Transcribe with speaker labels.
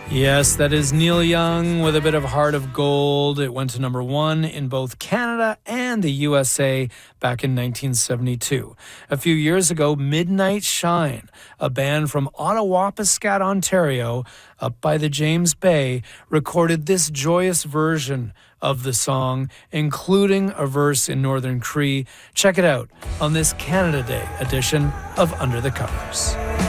Speaker 1: Yes, that is Neil Young with a bit of Heart of Gold. It went to number one in both Canada and the USA back in 1972. A few years ago, Midnight Shine, a band from Ottawapiskat, Ontario, up by the James Bay, recorded this joyous version of the song, including a verse in Northern Cree. Check it out on this Canada Day edition of Under the Covers.